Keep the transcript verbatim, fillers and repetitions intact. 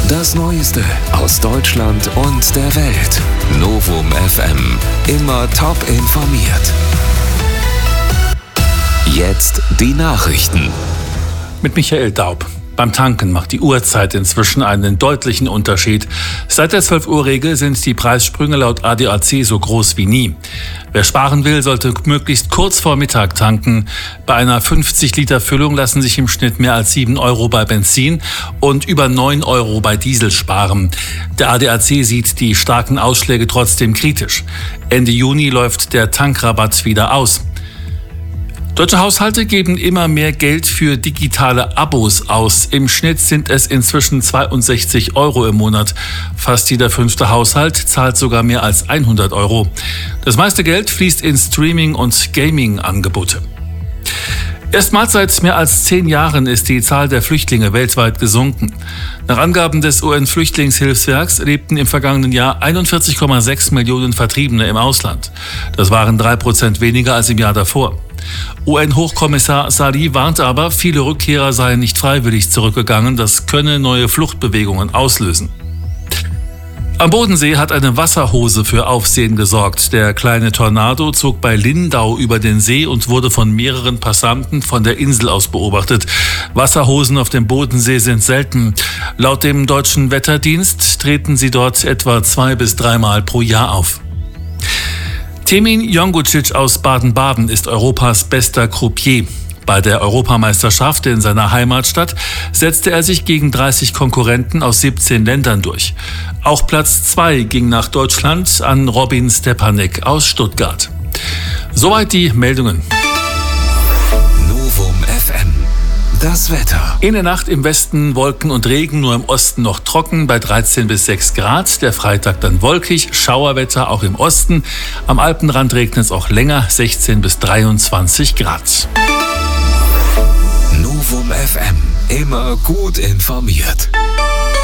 Das Neueste aus Deutschland und der Welt. Novum F M. Immer top informiert. Jetzt die Nachrichten. Mit Michael Daub. Beim Tanken macht die Uhrzeit inzwischen einen deutlichen Unterschied. Seit der zwölf-Uhr-Regel sind die Preissprünge laut A D A C so groß wie nie. Wer sparen will, sollte möglichst kurz vor Mittag tanken. Bei einer fünfzig Liter Füllung lassen sich im Schnitt mehr als sieben Euro bei Benzin und über neun Euro bei Diesel sparen. Der A D A C sieht die starken Ausschläge trotzdem kritisch. Ende Juni läuft der Tankrabatt wieder aus. Deutsche Haushalte geben immer mehr Geld für digitale Abos aus. Im Schnitt sind es inzwischen zweiundsechzig Euro im Monat. Fast jeder fünfte Haushalt zahlt sogar mehr als hundert Euro. Das meiste Geld fließt in Streaming- und Gaming-Angebote. Erstmals seit mehr als zehn Jahren ist die Zahl der Flüchtlinge weltweit gesunken. Nach Angaben des U N-Flüchtlingshilfswerks lebten im vergangenen Jahr einundvierzig Komma sechs Millionen Vertriebene im Ausland. Das waren drei Prozent weniger als im Jahr davor. U N-Hochkommissar Sali warnt aber, viele Rückkehrer seien nicht freiwillig zurückgegangen. Das könne neue Fluchtbewegungen auslösen. Am Bodensee hat eine Wasserhose für Aufsehen gesorgt. Der kleine Tornado zog bei Lindau über den See und wurde von mehreren Passanten von der Insel aus beobachtet. Wasserhosen auf dem Bodensee sind selten. Laut dem Deutschen Wetterdienst treten sie dort etwa zwei bis dreimal pro Jahr auf. Temin Jongucic aus Baden-Baden ist Europas bester Croupier. Bei der Europameisterschaft in seiner Heimatstadt setzte er sich gegen dreißig Konkurrenten aus siebzehn Ländern durch. Auch Platz zwei ging nach Deutschland an Robin Stepanek aus Stuttgart. Soweit die Meldungen. Novum F M. Das Wetter. In der Nacht im Westen Wolken und Regen, nur im Osten noch trocken bei dreizehn bis sechs Grad. Der Freitag dann wolkig, Schauerwetter auch im Osten. Am Alpenrand regnet es auch länger, sechzehn bis dreiundzwanzig Grad. Novum F M. Immer gut informiert.